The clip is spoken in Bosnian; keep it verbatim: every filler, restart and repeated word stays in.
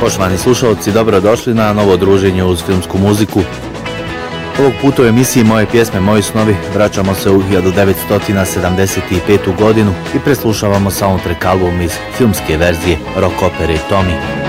Poštovani slušalci, dobrodošli na novo druženje uz filmsku muziku. Ovog puta u emisiji Moje pjesme, moji snovi vraćamo se u hiljadu devetsto sedamdeset petu godinu i preslušavamo soundtrack album iz filmske verzije rock opere Tommy.